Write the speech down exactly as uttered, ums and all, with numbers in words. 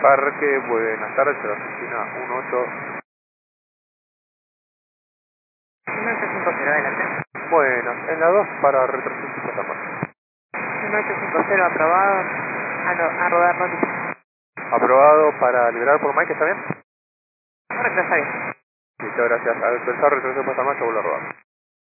Parque, buenas tardes, a la oficina uno ocho. uno ocho cinco cero, adelante. Buenas, en la dos para retroceder cincuenta más. uno ocho cinco cero, aprobado. A, no, a rodar noticia. Aprobado para liberar por Mike, ¿está bien? Correcto, está bien. Muchas gracias. Al pensar retroceder cincuenta más, yo vuelvo a rodar.